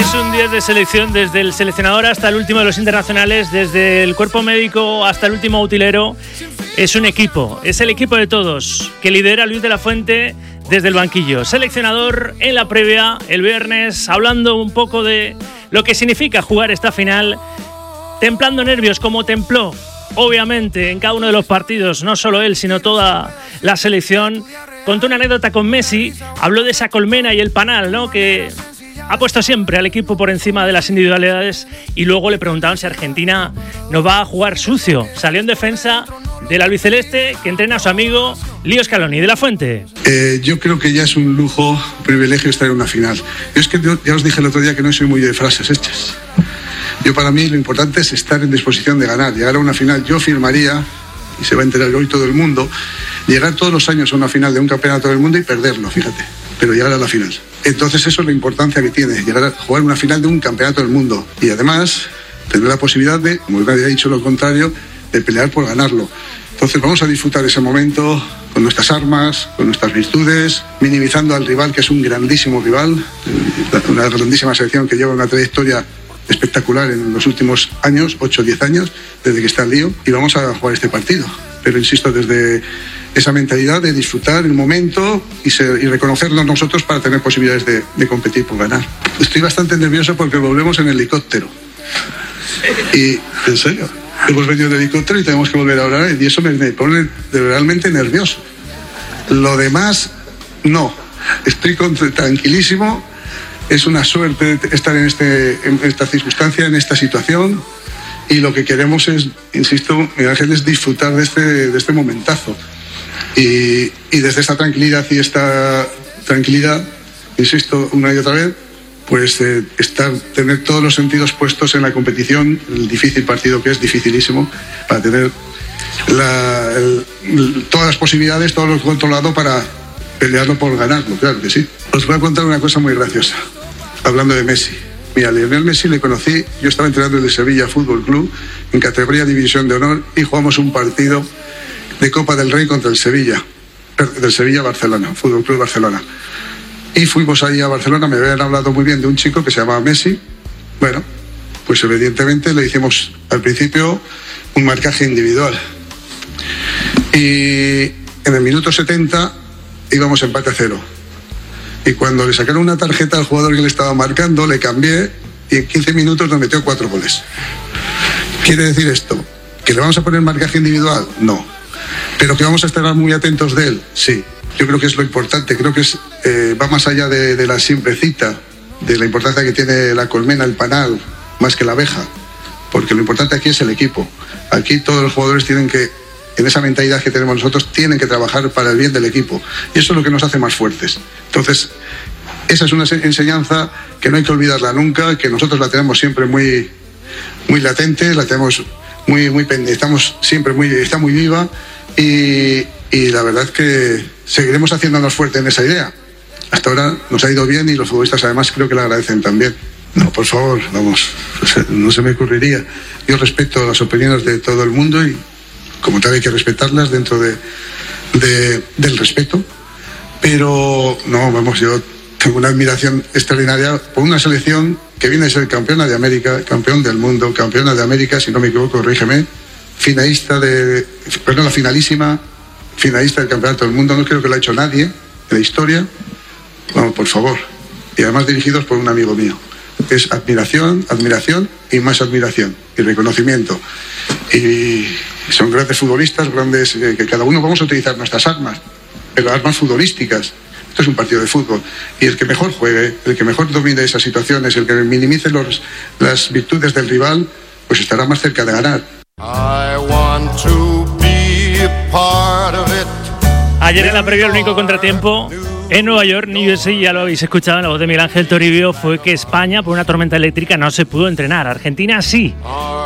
Es un 10 de selección, desde el seleccionador hasta el último de los internacionales, desde el cuerpo médico hasta el último utilero. Es un equipo, es el equipo de todos, que lidera Luis de la Fuente desde el banquillo. Seleccionador en la previa, el viernes, hablando un poco de lo que significa jugar esta final, templando nervios como templó, obviamente, en cada uno de los partidos, no solo él, sino toda la selección. Contó una anécdota con Messi, habló de esa colmena y el panal, ¿no?, que ha puesto siempre al equipo por encima de las individualidades, y luego le preguntaban si Argentina no va a jugar sucio. Salió en defensa del albiceleste, que entrena a su amigo Leo Scaloni. De la Fuente. Yo creo que ya es un lujo, un privilegio estar en una final. Yo es que ya os dije el otro día que no soy muy de frases hechas. Yo, para mí, lo importante es estar en disposición de ganar. Llegar a una final, yo firmaría, y se va a enterar hoy todo el mundo, llegar todos los años a una final de un campeonato del mundo y perderlo, fíjate, pero llegar a la final. Entonces eso es la importancia que tiene, llegar a jugar una final de un campeonato del mundo y además tener la posibilidad de, como nadie ha dicho lo contrario, de pelear por ganarlo. Entonces vamos a disfrutar ese momento con nuestras armas, con nuestras virtudes, minimizando al rival, que es un grandísimo rival, una grandísima selección que lleva una trayectoria espectacular en los últimos años, 8 o 10 años, desde que está el lío, y vamos a jugar este partido. Pero insisto, desde esa mentalidad de disfrutar el momento y reconocernos nosotros para tener posibilidades de competir por ganar. Estoy bastante nervioso porque volvemos en helicóptero. Y, en serio, hemos venido en helicóptero y tenemos que volver ahora, y eso me pone realmente nervioso. Lo demás, no. Estoy tranquilísimo. Es una suerte estar en esta circunstancia, en esta situación, y lo que queremos es, insisto, Miguel Ángel, es disfrutar de este momentazo. Y desde esta tranquilidad insisto, una y otra vez, pues tener todos los sentidos puestos en la competición, el difícil partido que es, dificilísimo, para tener todas las posibilidades, todo lo controlado para pelearlo por ganarlo, claro que sí. Os voy a contar una cosa muy graciosa, hablando de Messi. Mira, Lionel Messi le conocí, yo estaba entrenando en el Sevilla Fútbol Club, en categoría División de Honor, y jugamos un partido de Copa del Rey contra el Sevilla, del Sevilla-Barcelona, Fútbol Club Barcelona. Y fuimos ahí a Barcelona, me habían hablado muy bien de un chico que se llamaba Messi. Bueno, pues evidentemente le hicimos al principio un marcaje individual. Y en el minuto 70 íbamos empate a 0. Y cuando le sacaron una tarjeta al jugador que le estaba marcando, le cambié y en 15 minutos nos metió 4 goles. ¿Quiere decir esto? ¿Que le vamos a poner marcaje individual? No. ¿Pero que vamos a estar muy atentos de él? Sí. Yo creo que es lo importante. Creo que va más allá de la simple cita, de la importancia que tiene la colmena, el panal, más que la abeja. Porque lo importante aquí es el equipo. Aquí todos los jugadores tienen que, en esa mentalidad que tenemos nosotros, tienen que trabajar para el bien del equipo. Y eso es lo que nos hace más fuertes. Entonces, esa es una enseñanza que no hay que olvidarla nunca, que nosotros la tenemos siempre muy, muy latente, la tenemos muy pendiente, está muy viva, y la verdad es que seguiremos haciéndonos fuertes en esa idea. Hasta ahora nos ha ido bien y los futbolistas además creo que la agradecen también. No, por favor, vamos, no se me ocurriría. Yo respeto las opiniones de todo el mundo y como tal hay que respetarlas dentro del respeto, pero no, vamos, yo tengo una admiración extraordinaria por una selección que viene a ser campeona de América, campeón del mundo, campeona de América, si no me equivoco, corrígeme, la finalísima, finalista del campeonato del mundo, no creo que lo ha hecho nadie en la historia. Vamos, por favor, y además dirigidos por un amigo mío. Es admiración y más admiración y reconocimiento. Y son grandes futbolistas, que cada uno vamos a utilizar nuestras armas, pero armas futbolísticas. Esto es un partido de fútbol. Y el que mejor juegue, el que mejor domine esas situaciones, el que minimice las virtudes del rival, pues estará más cerca de ganar. Ayer en la previa, el único contratiempo en Nueva York, New Jersey, ya lo habéis escuchado en la voz de Miguel Ángel Toribio, fue que España, por una tormenta eléctrica, no se pudo entrenar. Argentina sí.